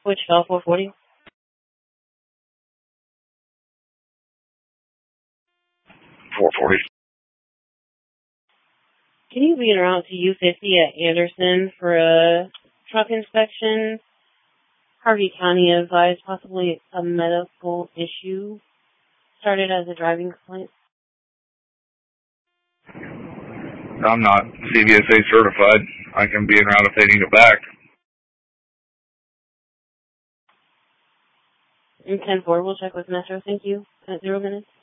Wichita 440. 440. Can you be en route to U50 at Anderson for a truck inspection? Harvey County advised possibly a medical issue. Started as a driving complaint. I'm not CVSA certified. I can be en route if they need it back. In 10-4, we'll check with Metro. Thank you. At 0 minutes.